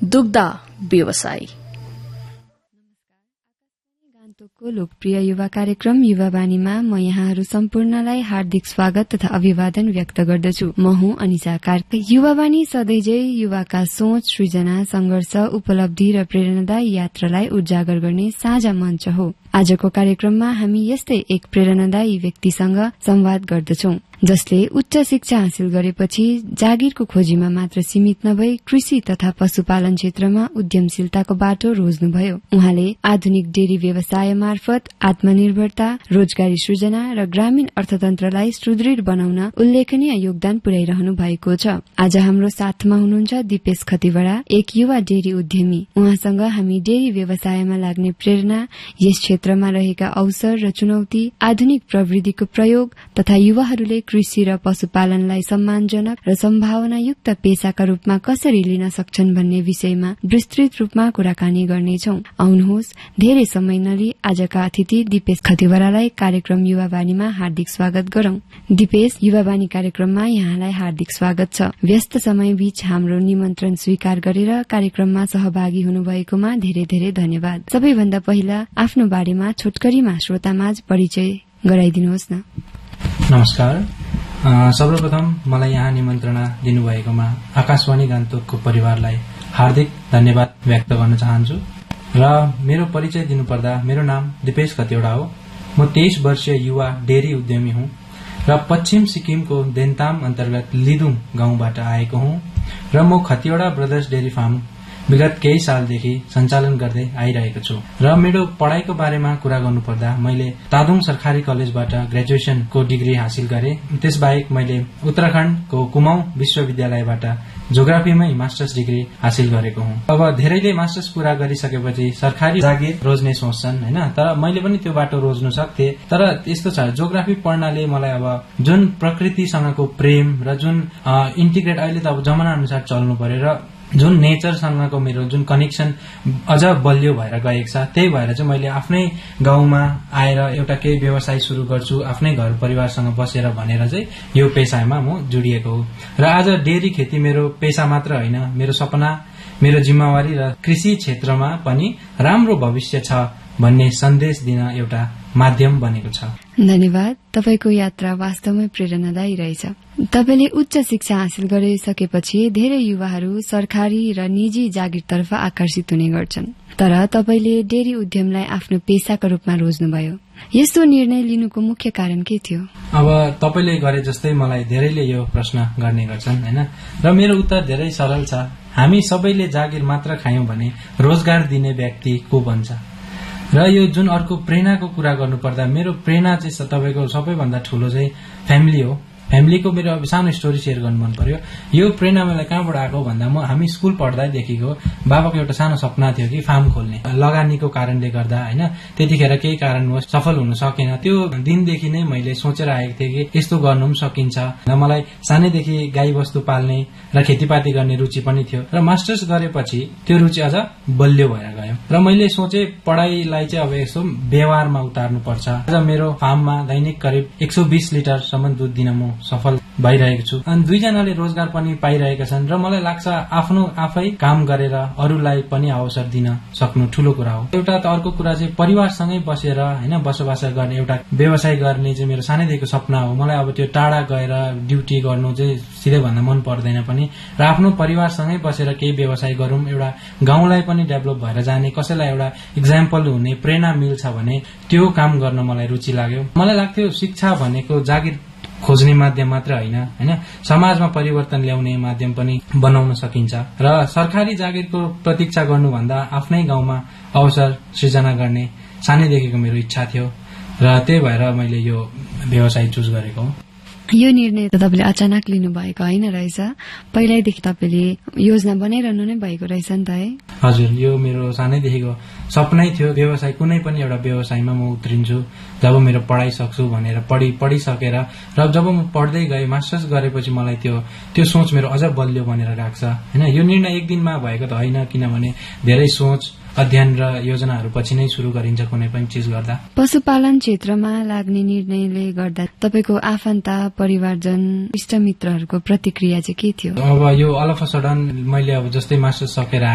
दुग्ध व्यवसायी। गान्तोकको लोकप्रिय युवा कार्यक्रम युवावाणीमा म यहाँहरू सम्पूर्णलाई हार्दिक स्वागत तथा अभिवादन व्यक्त गर्दछु। म हुँ अनिसा कार्की। युवावाणी सधैँझै युवाका सोच, सृजना, संघर्ष, उपलब्धि र प्रेरणादायी यात्रालाई उजागर गर्ने साझा मञ्च हो। आजको कार्यक्रममा हामी यस्तै एक प्रेरणादायी व्यक्तिसँग संवाद गर्दछौं, जसले उच्च शिक्षा हासिल गरेपछि जागिरको खोजीमा मात्र सीमित नभई कृषि तथा पशुपालन क्षेत्रमा उद्यमशीलताको बाटो रोज्नुभयो। उहाँले आधुनिक डेरी व्यवसाय मार्फत आत्मनिर्भरता, रोजगारी सृजना र ग्रामीण अर्थतन्त्रलाई सुदृढ़ बनाउन उल्लेखनीय योगदान पुर्याइरहनु भएको छ। आज हाम्रो साथमा हुनुहुन्छ दिपेश खतिवड़ा, एक युवा डेरी उद्यमी। उहाँसँग हामी डेरी व्यवसायमा लाग्ने प्रेरणा, यस क्षेत्रमा रहेका अवसर र चुनौती, आधुनिक प्रविधिको प्रयोग तथा युवाहरूले कृषि र पशुपालनलाई सम्मानजनक र सम्भावनायुक्त पेशाका रूपमा कसरी लिन सक्छन् भन्ने विषयमा विस्तृत रूपमा कुराकानी गर्नेछौं। आउनुहोस्, धेरै समय नलिई आजका अतिथि दिपेश खतिवड़ालाई कार्यक्रम युवावाणीमा हार्दिक स्वागत गरौं। दिपेश, युवावाणी कार्यक्रममा यहाँलाई हार्दिक स्वागत छ। व्यस्त समय बीच हाम्रो निमन्त्रण स्वीकार गरेर कार्यक्रममा सहभागी हुनुभएकोमा धेरै धेरै धन्यवाद। सबैभन्दा पहिला आफ्नो बारेमा छोटकरीमा श्रोतामाझ परिचय गराइदिनुहोस् न। नमस्कार। सर्वप्रथम मलाई यहाँ निमन्त्रणा दिनुभएकोमा आकाशवाणी गान्तोकको परिवारलाई हार्दिक धन्यवाद व्यक्त गर्न चाहन्छु। र मेरो परिचय दिनुपर्दा मेरो नाम दिपेश खतिवड़ा हो। म 23 वर्षीय युवा डेरी उद्यमी हुँ र पश्चिम सिक्किमको देन्ताम अन्तर्गत लिदुङ गाउँबाट आएको हुँ र म खतिवड़ा ब्रदर्स डेरी फार्म विगत केही सालदेखि सञ्चालन गर्दै आइरहेको छु। र मेरो पढ़ाईको बारेमा कुरा गर्नुपर्दा मैले तादोङ सरकारी कलेजबाट ग्रेजुएसनको डिग्री हासिल गरे। त्यसबाहेक मैले उत्तराखण्डको कुमाऊं विश्वविद्यालयबाट जियोग्राफीमै मास्टर्स डिग्री हासिल गरेको हुँ। अब धेरैले मास्टर्स पूरा गरिसकेपछि सरकारी जागिर रोज्ने सोच्छन् हैन, तर मैले पनि त्यो बाटो रोज्नु सक्थे। तर यस्तो छ, जियोग्राफी पढ्नाले मलाई अब जुन प्रकृतिसँगको प्रेम र जुन इन्टिग्रेट, अहिले त अब जमाना अनुसार चल्नु पर्यो र जुन नेचरसँगको मेरो जुन कनेक्सन अझ बलियो भएर गएको छ, त्यही भएर चाहिँ मैले आफ्नै गाउँमा आएर एउटा केही व्यवसाय शुरू गर्छु आफ्नै घर परिवारसँग बसेर भनेर चाहिँ यो पेसामा म जोडिएको हो। र आज डेरी खेती मेरो पेसा मात्र होइन, मेरो सपना, मेरो जिम्मेवारी र कृषि क्षेत्रमा पनि राम्रो भविष्य छ भन्ने सन्देश दिन एउटा माध्यम बनेको छ। धन्यवाद। तपाईको यात्रा वास्तवमै प्रेरणादायी रहेछ। तपाईले उच्च शिक्षा हासिल गरिसकेपछि धेरै युवाहरू सरकारी र निजी जागिरतर्फ आकर्षित हुने गर्छन्, तर तपाईले डेरी उद्यमलाई आफ्नो पेसाको रूपमा रोज्नुभयो। यस्तो निर्णय लिनुको मुख्य कारण के थियो? अब तपाईले गरे जस्तै मलाई धेरैले यो प्रश्न गर्ने गर्छन् हैन, र मेरो उत्तर धेरै सरल छ। हामी सबैले जागिर मात्र खायौं भने रोजगार दिने व्यक्ति को बन्छ? र यो जुन अर्को प्रेरणाको कुरा गर्नुपर्दा मेरो प्रेरणा चाहिँ तपाईको सबैभन्दा ठूलो चाहिँ फ्यामिली हो। फ्यामिलीको मेरो अब सानो स्टोरी शेयर गर्नु मन पर्यो। यो प्रेरणा मलाई कहाँबाट आएको भन्दा हामी स्कुल पढ्दादेखिको बाबाको एउटा सानो सपना थियो कि फार्म खोल्ने। लगानीको कारणले गर्दा हैन, त्यतिखेर केही कारणवश सफल हुन सकेन। त्यो दिनदेखि नै मैले सोचेर आएको थिएँ कि यस्तो गर्नु पनि सकिन्छ। मलाई सानैदेखि गाई बस्तु पाल्ने र खेतीपाती गर्ने रुचि पनि थियो र मास्टर्स गरेपछि त्यो रुचि अझ बलियो भएर गयो र मैले सोचे पढाइलाई चाहिँ अब यसो व्यवहारमा उतार्नु पर्छ। आज मेरो फार्ममा दैनिक करिब 120 लिटरसम्म दुध दिन म सफल भइरहेको छु अनि दुईजनाले रोजगार पनि पाइरहेका छन् र मलाई लाग्छ आफ्नो आफै काम गरेर अरूलाई पनि अवसर दिन सक्नु ठूलो कुरा हो। एउटा त अर्को कुरा चाहिँ परिवारसँगै बसेर हैन बसोबास गर्ने एउटा व्यवसाय गर्ने चाहिँ मेरो सानैदेखिको सपना हो। मलाई अब त्यो टाढा गएर ड्युटी गर्नु चाहिँ सिधै भन्दा मन पर्दैन पनि र आफ्नो परिवारसँगै बसेर केही व्यवसाय गरौं, एउटा गाउँलाई पनि डेभलप भएर जाने, कसैलाई एउटा इक्जाम्पल हुने, प्रेरणा मिल्छ भने त्यो काम गर्न मलाई रुचि लाग्यो। मलाई लाग्थ्यो शिक्षा भनेको जागिर खोज्ने माध्यम मात्र होइन, समाजमा परिवर्तन ल्याउने माध्यम पनि बनाउन सकिन्छ र सरकारी जागिरको प्रतीक्षा गर्नुभन्दा आफ्नै गाउँमा अवसर सृजना गर्ने सानैदेखिको मेरो इच्छा थियो र त्यही भएर मैले यो व्यवसाय चुज गरेको हो। यो निर्णय त तपाईले अचानक लिनु भएको होइन रहेछ, पहिल्यैदेखि तपाईले योजना बनाइरहनु नै भएको रहेछ नि त है? हजुर, यो मेरो सानैदेखिको सपनै थियो। व्यवसाय कुनै पनि एउटा व्यवसायमा म उत्रिन्छु जब मेरो पढाइ सक्छु भनेर पढिसकेर र जब म पढ्दै गए मास्टर्स गरेपछि मलाई त्यो सोच मेरो अझ बलियो बनेर गएको छ हैन। यो निर्णय एक दिनमा भएको त होइन, किनभने धेरै सोच, अध्ययन र योजनाहरू पछि नै शुरू गरिन्छ कुनै पनि चीज गर्दा। पशुपालन क्षेत्रमा लाग्ने निर्णयले गर्दा तपाईको आफन्त, परिवारजन, इष्टमित्रहरूको प्रतिक्रिया चाहिँ के थियो? अब यो अल अफ अ सडन मैले अब जस्तै मास्टर्स सकेर